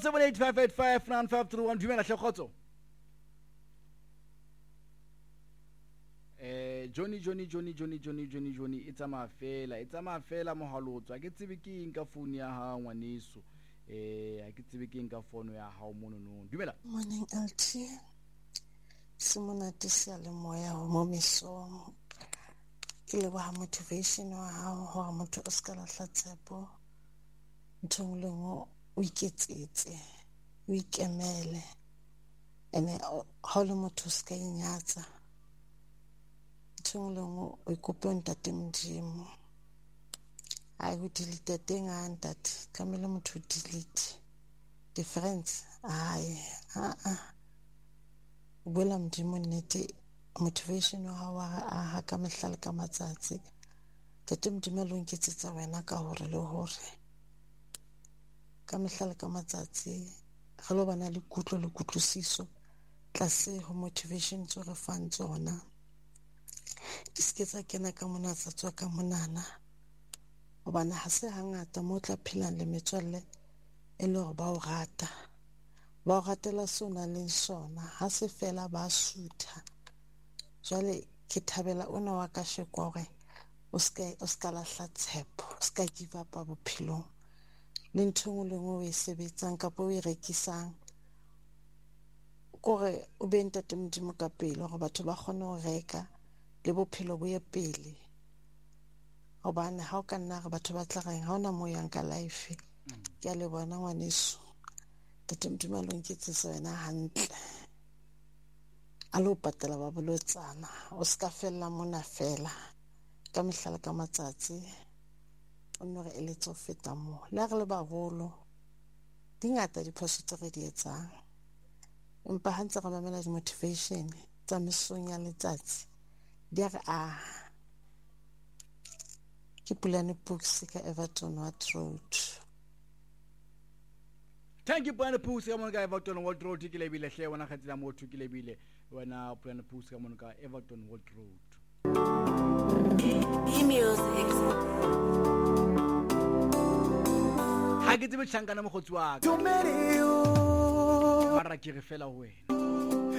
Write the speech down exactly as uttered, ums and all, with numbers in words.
seven eight five eight five nine five three one. Dumela hle Kgotso. Eh Johnny Johnny Johnny Johnny Johnny Johnny Johnny itsa mafela itsa mafela mohalotswa ke tsebe ke eng ka phone ya ha ngwaneso eh ha ke tsebe ke eng ka phone ya ha o mono no. Dumela. Morning L T. Simona tisale moya ho mo mesong. Ke le ba motivation wa hao ho motho o ska la hlatsepo. Ntho le ngo o iketsetse o ikemele ene ha le motho ska inyatsa. Ntho le ngo o ikope ntate Modimo. Ai go delete tenga ntate kamele motho delete difference ai a a bola Modimo nnete motivation wa hawa a ha ka mehlale ka matsatsi tete Modimo lo nketsetsa wena ka hore le hore ka mehlale ka matsatsi re lo bana le kutlo le kutlwisiso tlase ho motivation tso re fang tsona di sketsa kena ka mona tsa tswa ka monana obana ha se hangata mo tla phelang le metswalle e le hore ba o rata ba o ratela sona le sona ha se fela ba sutha jwale ke thabela ona wa ka shekore o ska o ska la hlatsepo o ska give up bophelong le ntho le ngwe e sebetsang ka po e rekisang kore o be ntate Modimo ka pele hore batho ba kgone ho reka le bophelo bo ye pele obane ha o ka nna re batho ba tla reng ha ona mo yang ka life ke a le bona ngwaneso tete Modimo lo nketsetsa wena hantle a lo patela ba bolotsana o ska fella mona fela ka mehlala ka matsatsi o nno re eletso feta mo la re le baholo dingata diphoso re di etsang empa ha ntse re mamela di motivation tsa mesong ya letsatsi di re a ke Pulane Books ka Everton What Road. Thank you Pulane Books ka mona ka Everton What Road ke lebile hle wena khatsela motho ke lebile wena Pulane Books ka mona ka Everton What Road. E music. Ha ke tsebe tshangana mogotsi wa ka. Mara ke re fela ho wena.